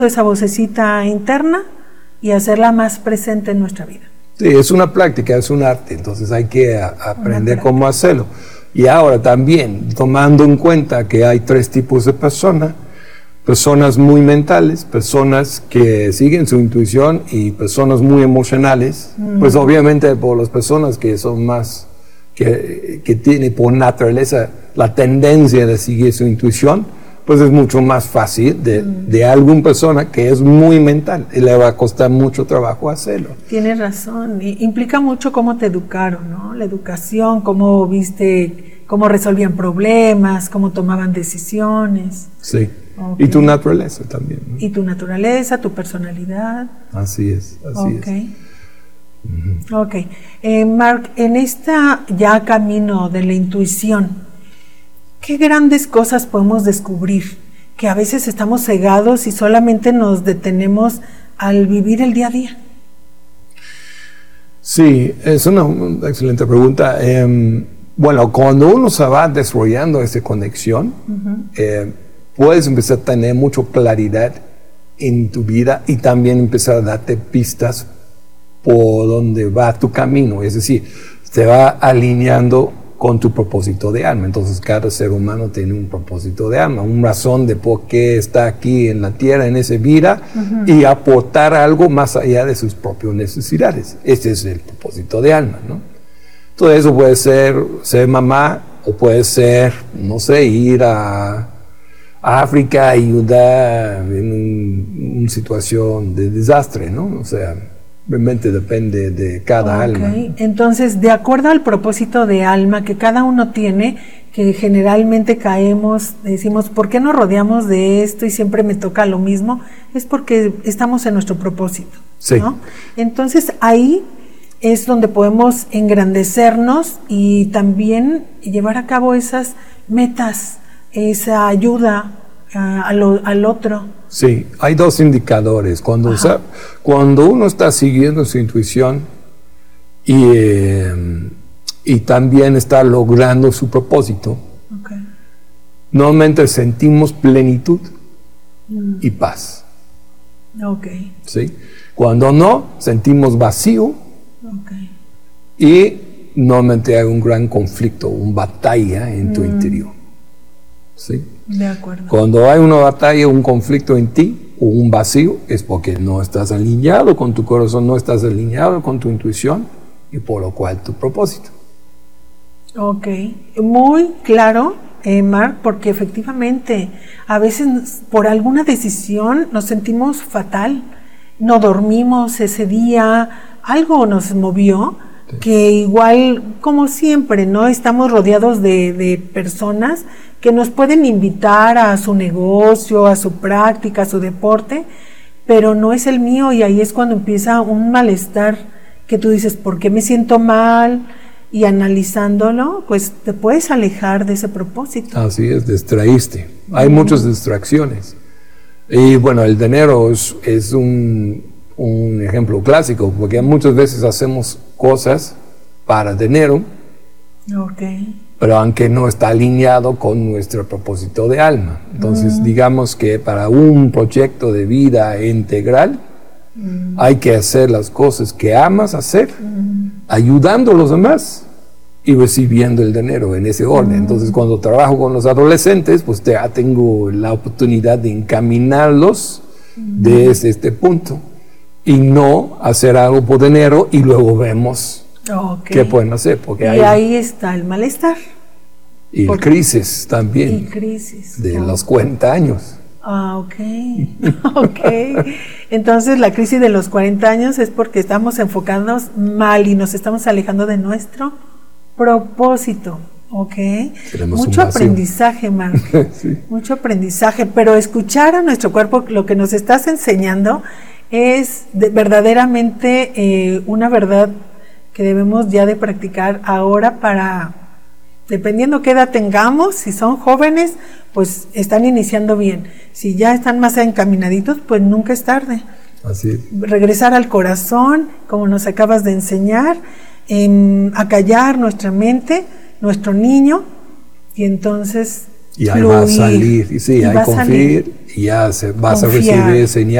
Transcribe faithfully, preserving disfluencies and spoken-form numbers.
esa vocecita interna y hacerla más presente en nuestra vida. Sí, es una práctica, es un arte, entonces hay que a, aprender cómo hacerlo. Y ahora también, tomando en cuenta que hay tres tipos de personas, personas muy mentales, personas que siguen su intuición y personas muy emocionales, mm. pues obviamente por las personas que son más, que, que tienen por naturaleza la tendencia de seguir su intuición, pues es mucho más fácil de, mm. de alguna persona que es muy mental y le va a costar mucho trabajo hacerlo. Tienes razón, y implica mucho cómo te educaron, ¿no? La educación, cómo viste, cómo resolvían problemas, cómo tomaban decisiones. Sí, okay. Y tu naturaleza también, ¿no? Y tu naturaleza, tu personalidad. Así es, así okay. es. Uh-huh. Ok, eh, Mark, en esta ya camino de la intuición, ¿qué grandes cosas podemos descubrir? Que a veces estamos cegados y solamente nos detenemos al vivir el día a día. Sí, es una excelente pregunta. Eh, bueno, cuando uno se va desarrollando esa conexión, uh-huh. eh, puedes empezar a tener mucha claridad en tu vida y también empezar a darte pistas por donde va tu camino. Es decir, te va alineando con tu propósito de alma. Entonces cada ser humano tiene un propósito de alma, una razón de por qué está aquí en la tierra, en esa vida, uh-huh. y aportar algo más allá de sus propias necesidades. Ese es el propósito de alma, ¿no? Todo eso puede ser ser mamá, o puede ser, no sé, ir a, a África a ayudar en una situación de desastre, ¿no? O sea, realmente depende de cada okay. alma. Entonces, de acuerdo al propósito de alma que cada uno tiene, que generalmente caemos, decimos, ¿por qué nos rodeamos de esto y siempre me toca lo mismo? Es porque estamos en nuestro propósito, sí. ¿no? Entonces, ahí es donde podemos engrandecernos y también llevar a cabo esas metas, esa ayuda uh, al, al otro. Sí, hay dos indicadores. Cuando, o sea, cuando uno está siguiendo su intuición y, eh, y también está logrando su propósito, okay. normalmente sentimos plenitud mm. y paz. Okay. ¿Sí? Cuando no, sentimos vacío okay. y normalmente hay un gran conflicto, una batalla en mm. tu interior. ¿Sí? De acuerdo. Cuando hay una batalla, un conflicto en ti o un vacío, es porque no estás alineado con tu corazón, no estás alineado con tu intuición y por lo cual tu propósito. Ok, muy claro, eh, Mark, porque efectivamente a veces por alguna decisión nos sentimos fatal, no dormimos ese día, algo nos movió, sí. que igual, como siempre, ¿no? Estamos rodeados de, de personas que nos pueden invitar a su negocio, a su práctica, a su deporte, pero no es el mío, y ahí es cuando empieza un malestar que tú dices, ¿por qué me siento mal? Y analizándolo, pues te puedes alejar de ese propósito. Así es, distraíste. Hay mm. muchas distracciones. Y bueno, el dinero es, es un, un ejemplo clásico, porque muchas veces hacemos cosas para dinero, okay. pero aunque no está alineado con nuestro propósito de alma. Entonces, mm. digamos que para un proyecto de vida integral, mm. hay que hacer las cosas que amas hacer, mm. ayudando a los demás y recibiendo el dinero en ese orden. Mm. Entonces, cuando trabajo con los adolescentes, pues ya tengo la oportunidad de encaminarlos mm. desde este punto y no hacer algo por dinero y luego vemos okay. qué pueden hacer. Porque y hay, ahí está el malestar. Y la crisis también. Y crisis. De oh. los cuarenta años. Ah, ok. Ok. Entonces la crisis de los cuarenta años es porque estamos enfocándonos mal y nos estamos alejando de nuestro propósito. Ok. Tenemos mucho aprendizaje, Mark. Sí. Mucho aprendizaje. Pero escuchar a nuestro cuerpo, lo que nos estás enseñando, es de, verdaderamente eh, una verdad que debemos ya de practicar ahora para, dependiendo qué edad tengamos, si son jóvenes, pues están iniciando bien. Si ya están más encaminaditos, pues nunca es tarde. Así es. Regresar al corazón, como nos acabas de enseñar, en acallar nuestra mente, nuestro niño, y entonces... Y ahí fluir, va a salir, y sí, y ahí va a confiar, salir. y ya se, vas Confiar. a recibir señales.